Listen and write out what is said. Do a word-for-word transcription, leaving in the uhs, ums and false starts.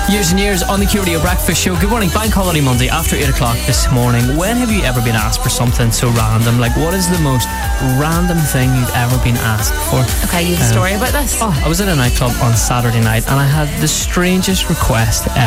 Years and years on the Q Radio Breakfast Show. Good morning, Bank Holiday Monday after eight o'clock this morning. When have you ever been asked for something so random? Like, what is the most random thing you've ever been asked for? Okay, you have a story um, about this? Oh, I was in a nightclub on Saturday night and I had the strangest request ever.